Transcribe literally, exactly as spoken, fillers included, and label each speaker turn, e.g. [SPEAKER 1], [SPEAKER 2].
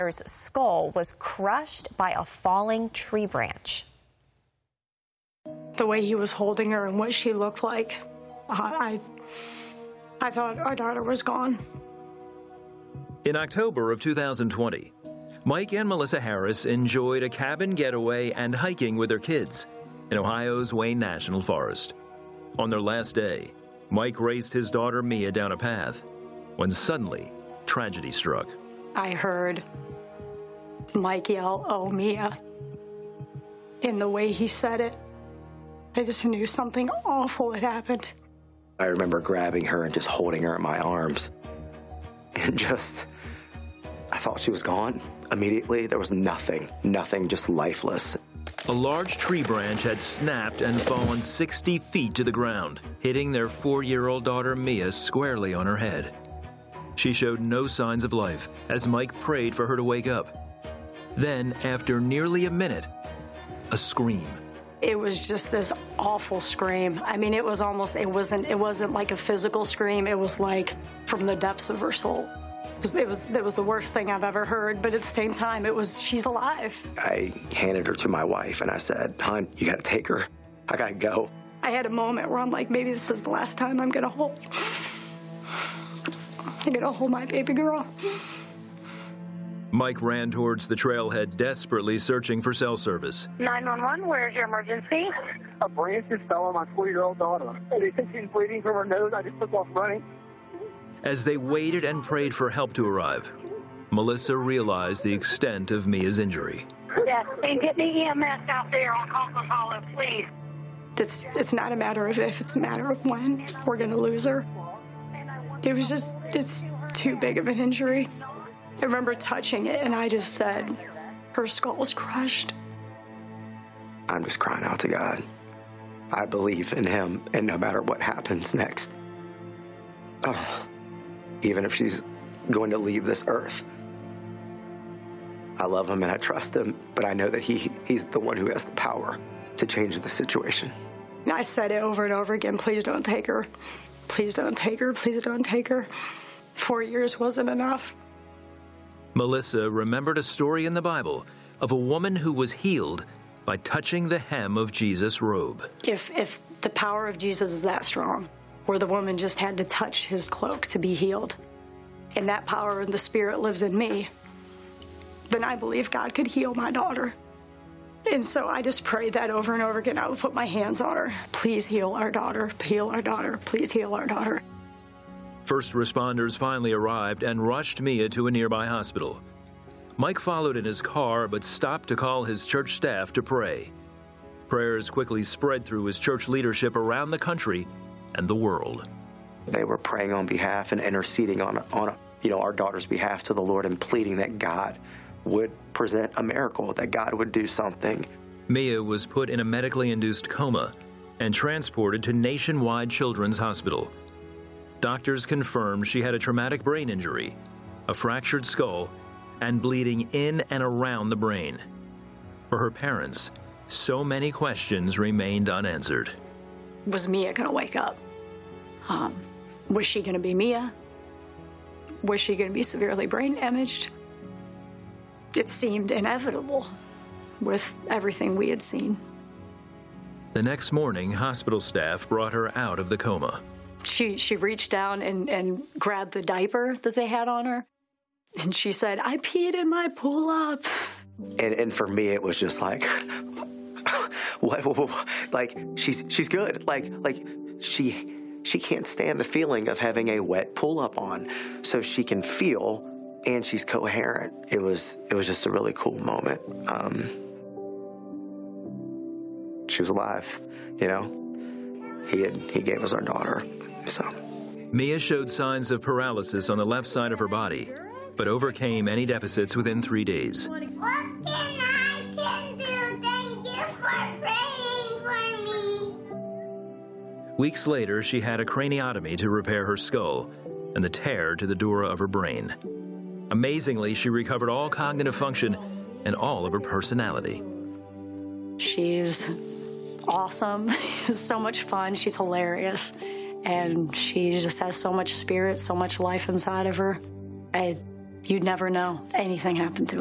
[SPEAKER 1] Her skull was crushed by a falling tree branch.
[SPEAKER 2] The way he was holding her and what she looked like, I, I thought our daughter was gone.
[SPEAKER 3] In October of two thousand twenty, Mike and Melissa Harris enjoyed a cabin getaway and hiking with their kids in Ohio's Wayne National Forest. On their last day, Mike raced his daughter Mia down a path when suddenly tragedy struck.
[SPEAKER 2] I heard Mike yell, "Oh, Mia." In the way he said it, I just knew something awful had happened.
[SPEAKER 4] I remember grabbing her and just holding her in my arms. And just, I thought she was gone. Immediately, there was nothing, nothing, just lifeless.
[SPEAKER 3] A large tree branch had snapped and fallen sixty feet to the ground, hitting their four-year-old daughter Mia squarely on her head. She showed no signs of life as Mike prayed for her to wake up. Then, after nearly a minute, a scream.
[SPEAKER 2] It was just this awful scream. I mean, it was almost, it wasn't, it wasn't like a physical scream. It was like from the depths of her soul. It was, it was, it was the worst thing I've ever heard, but at the same time, it was, she's alive.
[SPEAKER 4] I handed her to my wife and I said, "Hon, you gotta take her. I gotta go."
[SPEAKER 2] I had a moment where I'm like, maybe this is the last time I'm gonna hold, I'm gonna hold my baby girl.
[SPEAKER 3] Mike ran towards the trailhead, desperately searching for cell service.
[SPEAKER 5] nine one one, where's your emergency?
[SPEAKER 6] A branch just fell on my four-year-old daughter. They think she's bleeding from her nose. I just took off running.
[SPEAKER 3] As they waited and prayed for help to arrive, Melissa realized the extent of Mia's injury.
[SPEAKER 5] Yes, and get the E M S out there on Conklin Hollow, please.
[SPEAKER 2] It's, it's not a matter of if, it's a matter of when we're gonna lose her. It was just, it's too big of an injury. I remember touching it, and I just said, her skull's crushed.
[SPEAKER 4] I'm just crying out to God. I believe in him, and no matter what happens next, oh, even if she's going to leave this earth, I love him and I trust him, but I know that he he's the one who has the power to change the situation.
[SPEAKER 2] And I said it over and over again, please don't take her. Please don't take her. Please don't take her. Four years wasn't enough.
[SPEAKER 3] Melissa remembered a story in the Bible of a woman who was healed by touching the hem of Jesus' robe.
[SPEAKER 2] If, if the power of Jesus is that strong, where the woman just had to touch his cloak to be healed, and that power and the Spirit lives in me, then I believe God could heal my daughter. And so I just prayed that over and over again. I would put my hands on her. Please heal our daughter. Heal our daughter. Please heal our daughter.
[SPEAKER 3] First responders finally arrived and rushed Mia to a nearby hospital. Mike followed in his car but stopped to call his church staff to pray. Prayers quickly spread through his church leadership around the country and the world.
[SPEAKER 4] They were praying on behalf and interceding on, on you know, our daughter's behalf to the Lord and pleading that God would present a miracle, that God would do something.
[SPEAKER 3] Mia was put in a medically induced coma and transported to Nationwide Children's Hospital. Doctors confirmed she had a traumatic brain injury, a fractured skull, and bleeding in and around the brain. For her parents, so many questions remained unanswered.
[SPEAKER 2] Was Mia going to wake up? Um, was she going to be Mia? Was she going to be severely brain damaged? It seemed inevitable with everything we had seen.
[SPEAKER 3] The next morning, hospital staff brought her out of the coma.
[SPEAKER 2] She she reached down and, and grabbed the diaper that they had on her, and she said, "I peed in my pull-up."
[SPEAKER 4] And and for me, it was just like, what, what, what? Like she's she's good. Like like she she can't stand the feeling of having a wet pull-up on, so she can feel and she's coherent. It was it was just a really cool moment. Um, she was alive, you know. He had he gave us our daughter. So
[SPEAKER 3] Mia showed signs of paralysis on the left side of her body, but overcame any deficits within three days.
[SPEAKER 7] What can I can do? Thank you for praying for me.
[SPEAKER 3] Weeks later, she had a craniotomy to repair her skull and the tear to the dura of her brain. Amazingly, she recovered all cognitive function and all of her personality.
[SPEAKER 2] She's awesome. So much fun. She's hilarious. And she just has so much spirit, so much life inside of her. I You'd never know anything happened to her.